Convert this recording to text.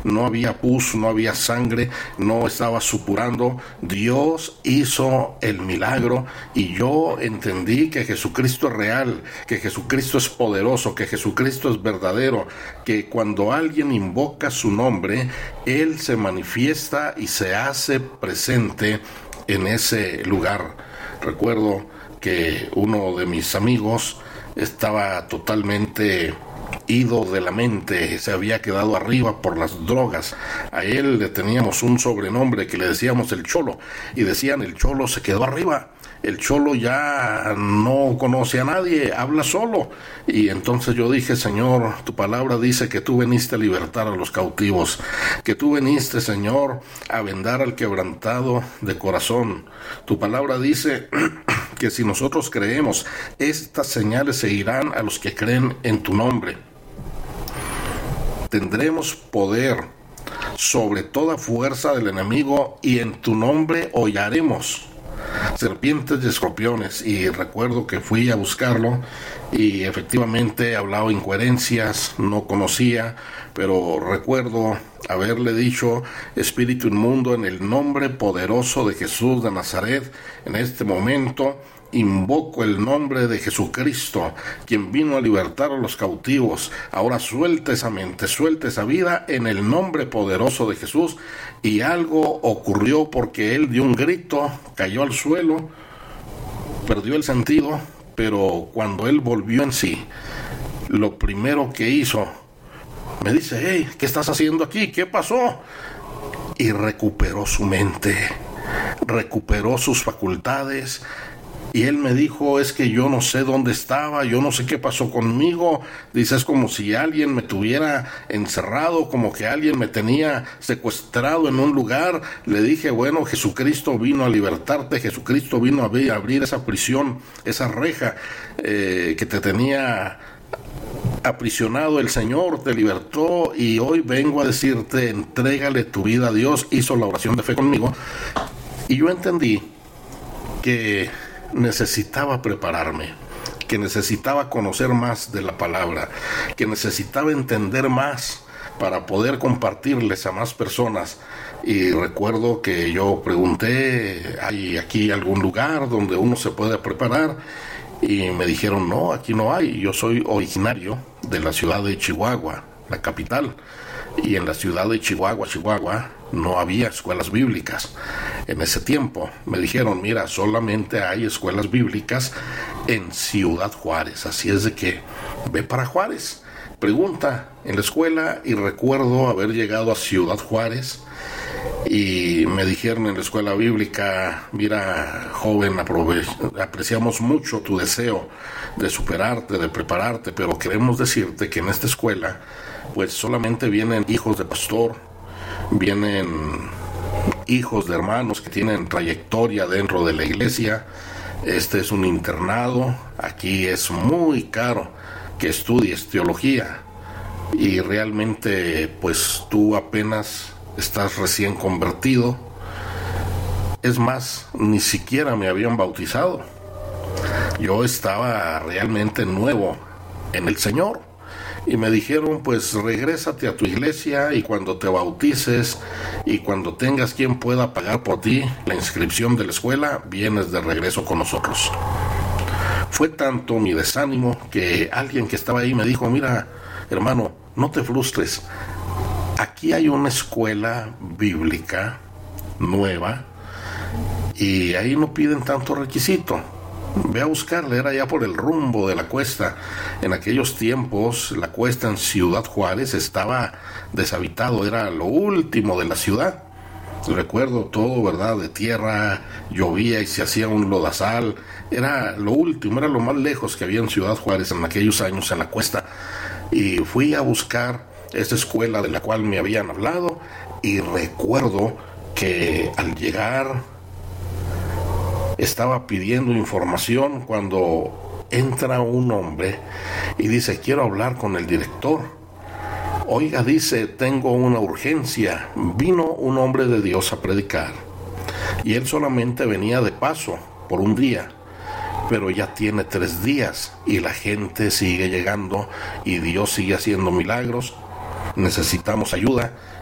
no había pus, no había sangre, no estaba supurando. Dios hizo el milagro y yo entendí que Jesucristo es real, que Jesucristo es poderoso, que Jesucristo es verdadero, que cuando alguien invoca su nombre, Él se manifiesta y se hace presente en ese lugar. Recuerdo que uno de mis amigos estaba totalmente ido de la mente, se había quedado arriba por las drogas. A él le teníamos un sobrenombre que le decíamos el Cholo, y decían el Cholo se quedó arriba, el Cholo ya no conoce a nadie, habla solo. Y entonces yo dije: Señor, tu palabra dice que tú veniste a libertar a los cautivos, que tú veniste, Señor, a vendar al quebrantado de corazón. Tu palabra dice que si nosotros creemos, estas señales seguirán a los que creen en tu nombre. Tendremos poder sobre toda fuerza del enemigo y en tu nombre hollaremos serpientes y escorpiones. Y recuerdo que fui a buscarlo y efectivamente hablaba incoherencias, no conocía, pero recuerdo haberle dicho: espíritu inmundo, en el nombre poderoso de Jesús de Nazaret, en este momento invoco el nombre de Jesucristo, quien vino a libertar a los cautivos. Ahora suelta esa mente, suelta esa vida en el nombre poderoso de Jesús. Y algo ocurrió, porque él dio un grito, cayó al suelo, perdió el sentido, pero cuando él volvió en sí, lo primero que hizo, me dice: hey, ¿qué estás haciendo aquí? ¿Qué pasó? Y recuperó su mente, recuperó sus facultades. Y él me dijo: es que yo no sé dónde estaba, yo no sé qué pasó conmigo. Dice: es como si alguien me tuviera encerrado, como que alguien me tenía secuestrado en un lugar. Le dije: bueno, Jesucristo vino a libertarte, Jesucristo vino a abrir esa prisión, esa reja que te tenía aprisionado. El Señor te libertó y hoy vengo a decirte: entrégale tu vida a Dios. Hizo la oración de fe conmigo y yo entendí que necesitaba prepararme, que necesitaba conocer más de la palabra, que necesitaba entender más para poder compartirles a más personas. Y recuerdo que yo pregunté: ¿hay aquí algún lugar donde uno se pueda preparar? Y me dijeron: no, aquí no hay. Yo soy originario de la ciudad de Chihuahua, la capital, y en la ciudad de Chihuahua, no había escuelas bíblicas. En ese tiempo me dijeron: mira, solamente hay escuelas bíblicas en Ciudad Juárez, así es de que ve para Juárez, pregunta en la escuela. Y recuerdo haber llegado a Ciudad Juárez y me dijeron en la escuela bíblica: mira, joven, apreciamos mucho tu deseo de superarte, de prepararte, pero queremos decirte que en esta escuela pues solamente vienen hijos de pastor, vienen hijos de hermanos que tienen trayectoria dentro de la iglesia. Este es un internado, aquí es muy caro que estudies teología y realmente pues tú apenas estás recién convertido. Es más, ni siquiera me habían bautizado. Yo estaba realmente nuevo en el Señor. Y me dijeron: pues regrésate a tu iglesia y cuando te bautices y cuando tengas quien pueda pagar por ti la inscripción de la escuela, vienes de regreso con nosotros. Fue tanto mi desánimo que alguien que estaba ahí me dijo: mira, hermano, no te frustres. Aquí hay una escuela bíblica nueva y ahí no piden tanto requisito. Ve a buscarla. Era ya por el rumbo de la cuesta. En aquellos tiempos la cuesta en Ciudad Juárez estaba deshabitado, era lo último de la ciudad. Recuerdo todo, ¿verdad? De tierra, llovía y se hacía un lodazal. Era lo último, era lo más lejos que había en Ciudad Juárez en aquellos años, en la cuesta. Y fui a buscar esa escuela de la cual me habían hablado y recuerdo que al llegar estaba pidiendo información cuando entra un hombre y dice: quiero hablar con el director. Oiga, dice, tengo una urgencia. Vino un hombre de Dios a predicar y él solamente venía de paso por un día, pero ya tiene 3 días y la gente sigue llegando y Dios sigue haciendo milagros. Necesitamos ayuda.